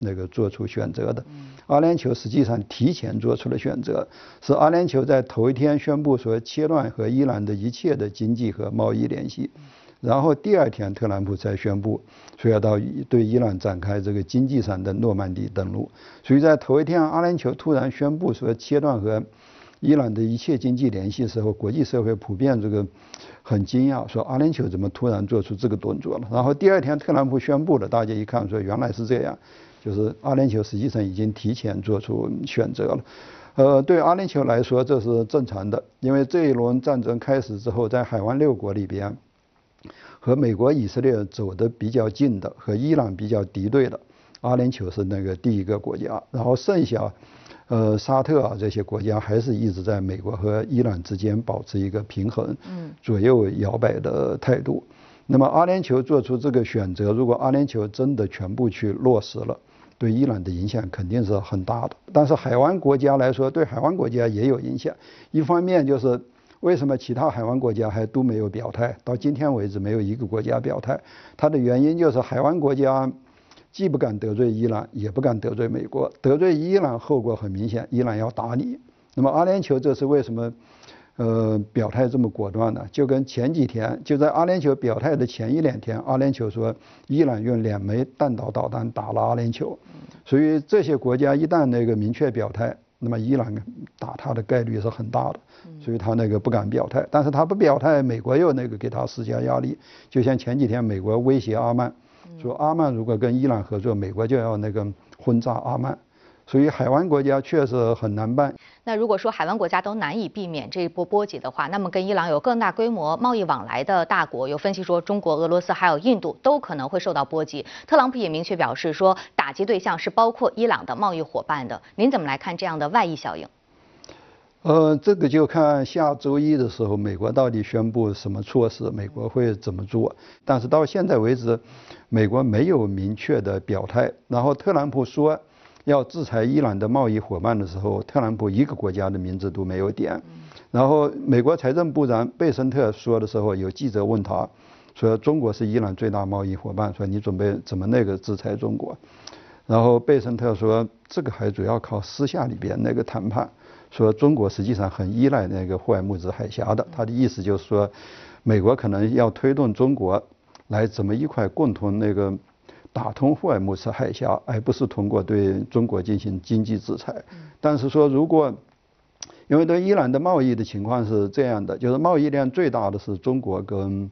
做出选择的。阿联酋实际上提前做出了选择，是阿联酋在头一天宣布说切断和伊朗的一切的经济和贸易联系，然后第二天特朗普才宣布说要对伊朗展开这个经济上的诺曼底登陆。所以在头一天阿联酋突然宣布说切断和伊朗的一切经济联系的时候，国际社会普遍很惊讶，说阿联酋怎么突然做出这个动作了？然后第二天特朗普宣布了，大家一看说原来是这样，就是阿联酋实际上已经提前做出选择了。对阿联酋来说这是正常的，因为这一轮战争开始之后，在海湾6国里边，和美国、以色列走得比较近的，和伊朗比较敌对的，阿联酋是第一个国家，然后剩下。沙特啊这些国家还是一直在美国和伊朗之间保持一个平衡，左右摇摆的态度。那么阿联酋做出这个选择，如果阿联酋真的全部去落实了，对伊朗的影响肯定是很大的。但是海湾国家来说，对海湾国家也有影响。一方面就是为什么其他海湾国家还都没有表态，到今天为止没有一个国家表态，它的原因就是海湾国家既不敢得罪伊朗，也不敢得罪美国。得罪伊朗后果很明显，伊朗要打你。那么阿联酋这是为什么表态这么果断呢？就跟前几天，就在阿联酋表态的前1、2天，阿联酋说伊朗用2枚弹道导弹打了阿联酋。所以这些国家一旦明确表态，那么伊朗打他的概率是很大的。所以他不敢表态，但是他不表态，美国又给他施加压力。就像前几天美国威胁阿曼。说阿曼如果跟伊朗合作，美国就要轰炸阿曼，所以海湾国家确实很难办。 那如果说海湾国家都难以避免这一波波及的话，那么跟伊朗有更大规模贸易往来的大国，有分析说中国、俄罗斯还有印度都可能会受到波及。特朗普也明确表示说，打击对象是包括伊朗的贸易伙伴的。您怎么来看这样的外溢效应？ 这个就看下周一的时候，美国到底宣布什么措施，美国会怎么做。但是到现在为止，美国没有明确的表态。然后特朗普说要制裁伊朗的贸易伙伴的时候，特朗普一个国家的名字都没有点。然后美国财政部长贝森特说的时候，有记者问他说中国是伊朗最大贸易伙伴，说你准备怎么制裁中国？然后贝森特说这个还主要靠私下里边谈判。说中国实际上很依赖霍尔木兹海峡的，他的意思就是说，美国可能要推动中国来怎么一块共同打通霍尔木兹海峡，而不是通过对中国进行经济制裁。但是说如果因为对伊朗的贸易的情况是这样的，就是贸易量最大的是中国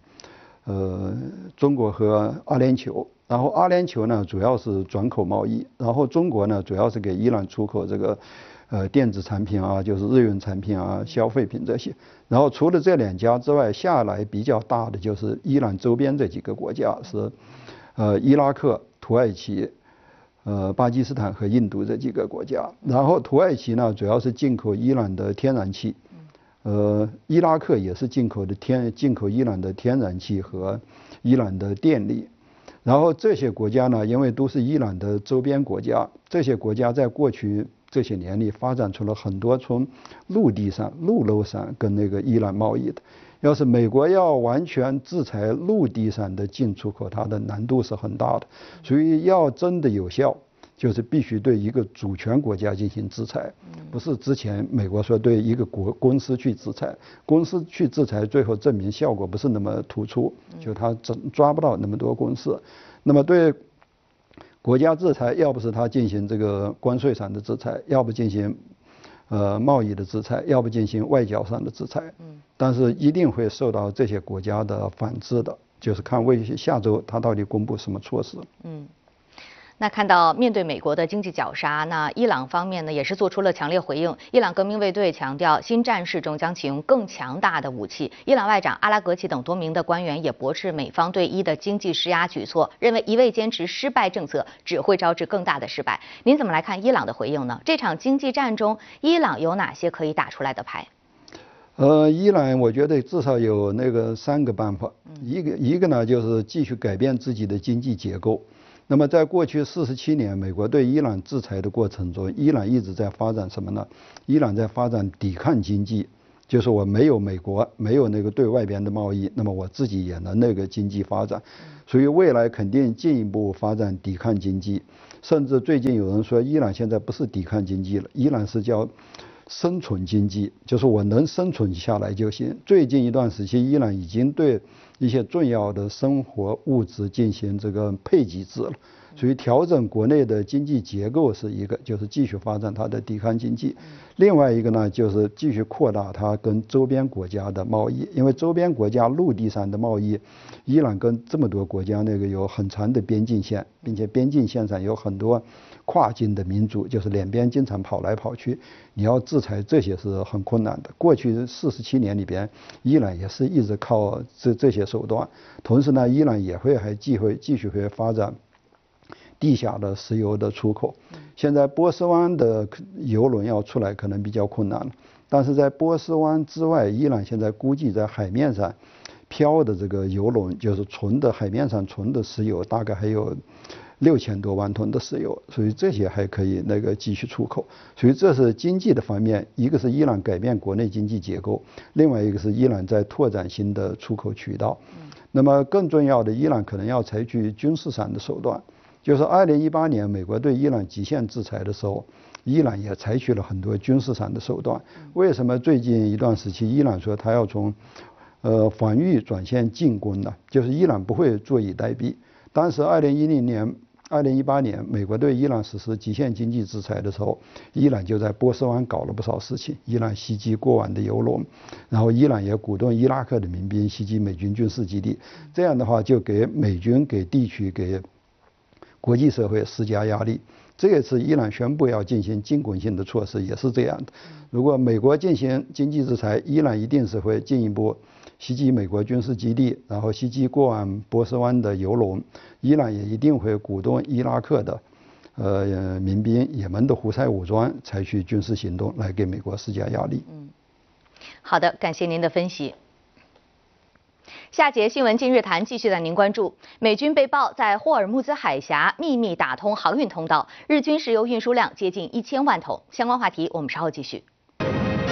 和阿联酋，然后阿联酋呢主要是转口贸易，然后中国呢主要是给伊朗出口电子产品啊，就是日用产品啊，消费品这些。然后除了这2家之外，下来比较大的就是伊朗周边这几个国家，是伊拉克、土耳其、巴基斯坦和印度这几个国家。然后土耳其呢，主要是进口伊朗的天然气，伊拉克也是进口伊朗的天然气和伊朗的电力。然后这些国家呢，因为都是伊朗的周边国家，这些国家在过去这些年里发展出了很多从陆路上跟伊朗贸易的。要是美国要完全制裁陆地上的进出口，它的难度是很大的。所以要真的有效，就是必须对一个主权国家进行制裁，不是之前美国说对一个公司去制裁，公司去制裁最后证明效果不是那么突出，就他抓不到那么多公司。那么对国家制裁，要不是他进行关税上的制裁，要不进行贸易的制裁，要不进行外交上的制裁，但是一定会受到这些国家的反制的，就是看下周他到底公布什么措施。 那看到面对美国的经济绞杀，那伊朗方面呢也是做出了强烈回应。伊朗革命卫队强调，新战事中将启用更强大的武器。伊朗外长阿拉格齐等多名的官员也驳斥美方对伊的经济施压举措，认为一味坚持失败政策只会招致更大的失败。您怎么来看伊朗的回应呢？这场经济战中，伊朗有哪些可以打出来的牌？ 伊朗我觉得至少有3个办法，一个呢就是继续改变自己的经济结构。那么在过去47年，美国对伊朗制裁的过程中，伊朗一直在发展什么呢？伊朗在发展抵抗经济， 就是我没有美国，没有那个对外边的贸易，那么我自己也能那个经济发展。所以未来肯定进一步发展抵抗经济，甚至最近有人说，伊朗现在不是抵抗经济了，伊朗是叫生存经济，就是我能生存下来就行。最近一段时期，伊朗已经对一些重要的生活物资进行这个配给制了。所以调整国内的经济结构是一个，就是继续发展它的抵抗经济；另外一个呢，就是继续扩大它跟周边国家的贸易，因为周边国家陆地上的贸易，伊朗跟这么多国家那个有很长的边境线，并且边境线上有很多跨境的民族，就是两边经常跑来跑去，你要制裁这些是很困难的。过去47年里边，伊朗也是一直靠这些手段，同时呢，伊朗也还继续会发展地下的石油的出口。现在波斯湾的油轮要出来可能比较困难了，但是在波斯湾之外，伊朗现在估计在海面上漂的这个油轮，就是海面上纯的石油，大概还有6000多万吨的石油，所以这些还可以那个继续出口。所以这是经济的方面，一个是伊朗改变国内经济结构，另外一个是伊朗在拓展新的出口渠道。那么更重要的，伊朗可能要采取军事上的手段。就是2018年美国对伊朗极限制裁的时候，伊朗也采取了很多军事上的手段。为什么最近一段时期伊朗说他要从防御转向进攻呢？就是伊朗不会坐以待毙。当时2018年美国对伊朗实施极限经济制裁的时候，伊朗就在波斯湾搞了不少事情。伊朗袭击过往的油轮，然后伊朗也鼓动伊拉克的民兵袭击美军军事基地，这样的话就给美军、给地区、给国际社会施加压力。这一次伊朗宣布要进行进攻性的措施也是这样的。如果美国进行经济制裁，伊朗一定是会进一步袭击美国军事基地，然后袭击过往波斯湾的油轮。伊朗也一定会鼓动伊拉克的民兵、也门的胡塞武装采取军事行动来给美国施加压力。 好的，感谢您的分析。下节新闻今日谈继续带您关注，美军被曝在霍尔木兹海峡秘密打通航运通道，日均石油运输量接近1000万桶。相关话题我们稍后继续。